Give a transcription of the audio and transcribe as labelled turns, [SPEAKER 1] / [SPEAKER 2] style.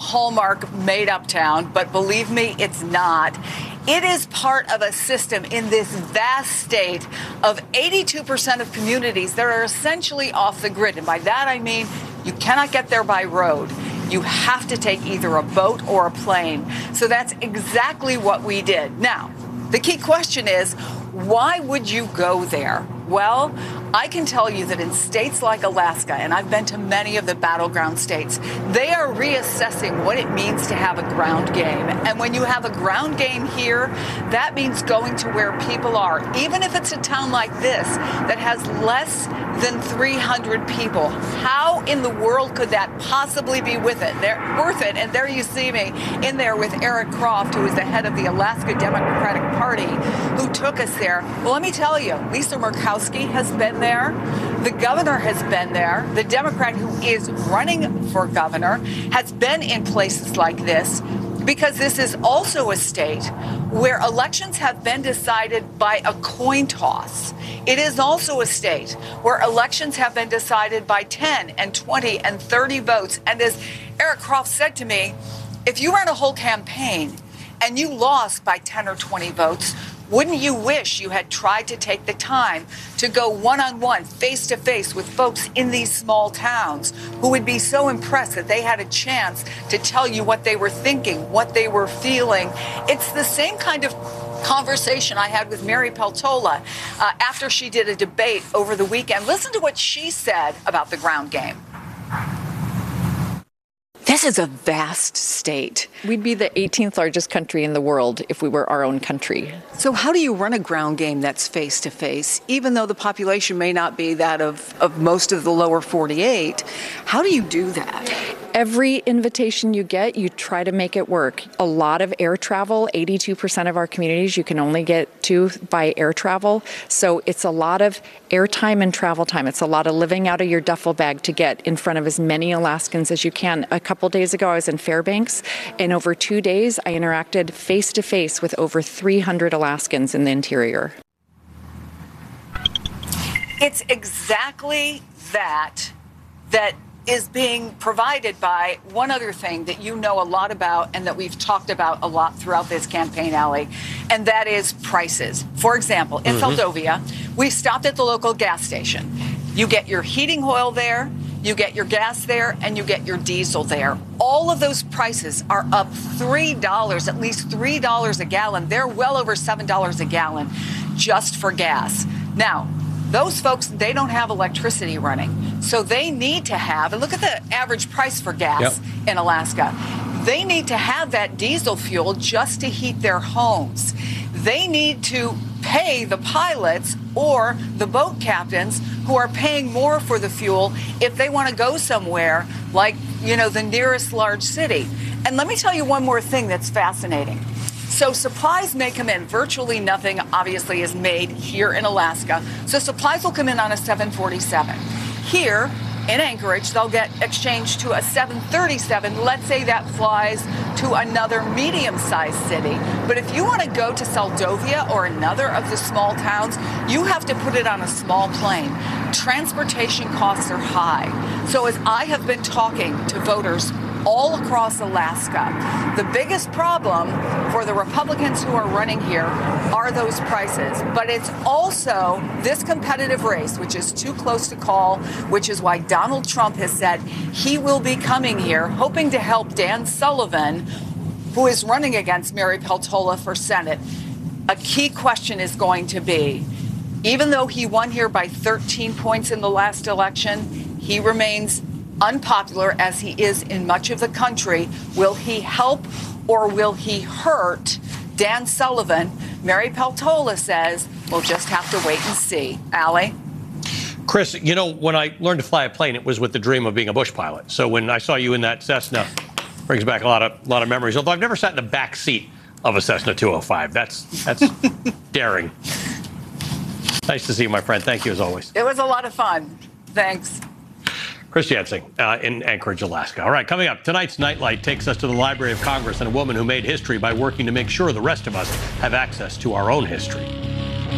[SPEAKER 1] hallmark made-up town, but believe me, it's not. It is part of a system in this vast state of 82% of communities that are essentially off the grid. And by that, I mean you cannot get there by road. You have to take either a boat or a plane. So that's exactly what we did. Now, the key question is, why would you go there? Well, I can tell you that in states like Alaska, and I've been to many of the battleground states, they are reassessing what it means to have a ground game. And when you have a ground game here, that means going to where people are. Even if it's a town like this that has less than 300 people, how in the world could that possibly be worth it? And there you see me in there with Eric Croft, who is the head of the Alaska Democratic Party, who took us there. Well, let me tell you, Lisa Murkowski has been there. The governor has been there. The Democrat who is running for governor has been in places like this, because this is also a state where elections have been decided by a coin toss. It is also a state where elections have been decided by 10 and 20 and 30 votes. And as Eric Croft said to me, if you ran a whole campaign and you lost by 10 or 20 votes, wouldn't you wish you had tried to take the time to go one-on-one, face-to-face with folks in these small towns who would be so impressed that they had a chance to tell you what they were thinking, what they were feeling? It's the same kind of conversation I had with Mary Peltola after she did a debate over the weekend. Listen to what she said about the ground game. This is a vast state.
[SPEAKER 2] We'd be the 18th largest country in the world if we were our own country.
[SPEAKER 1] So how do you run a ground game that's face-to-face, even though the population may not be that of most of the lower 48? How do you do that?
[SPEAKER 2] Every invitation you get, you try to make it work. A lot of air travel, 82% of our communities you can only get to by air travel. So it's a lot of airtime and travel time. It's a lot of living out of your duffel bag to get in front of as many Alaskans as you can. A couple days ago, I was in Fairbanks, and over 2 days, I interacted face-to-face with over 300 Alaskans in the interior.
[SPEAKER 1] It's exactly that is being provided by one other thing that you know a lot about and that we've talked about a lot throughout this campaign, Allie, and that is prices. For example, in Seldovia, we stopped at the local gas station. You get your heating oil there, you get your gas there, and you get your diesel there. All of those prices are up $3, at least $3 a gallon. They're well over $7 a gallon just for gas. Now, those folks, they don't have electricity running. So they need to have, and look at the average price for gas in Alaska. They need to have that diesel fuel just to heat their homes. They need to pay the pilots or the boat captains who are paying more for the fuel if they want to go somewhere like, the nearest large city. And let me tell you one more thing that's fascinating. So supplies may come in. Virtually nothing, obviously, is made here in Alaska. So supplies will come in on a 747. Here in Anchorage, they'll get exchanged to a 737. Let's say that flies to another medium-sized city. But if you want to go to Seldovia or another of the small towns, you have to put it on a small plane. Transportation costs are high. So as I have been talking to voters all across Alaska, the biggest problem for the Republicans who are running here are those prices. But it's also this competitive race, which is too close to call, which is why Donald Trump has said he will be coming here, hoping to help Dan Sullivan, who is running against Mary Peltola for Senate. A key question is going to be, even though he won here by 13 points in the last election, he remains unpopular as he is in much of the country. Will he help or will he hurt Dan Sullivan? Mary Peltola says we'll just have to wait and see. Allie?
[SPEAKER 3] Chris, when I learned to fly a plane, it was with the dream of being a Bush pilot. So when I saw you in that Cessna, brings back a lot of memories. Although I've never sat in the back seat of a Cessna 205. That's daring. Nice to see you, my friend. Thank you as always.
[SPEAKER 1] It was a lot of fun. Thanks.
[SPEAKER 3] Chris Jansing in Anchorage, Alaska. All right, coming up, tonight's Nightlight takes us to the Library of Congress and a woman who made history by working to make sure the rest of us have access to our own history.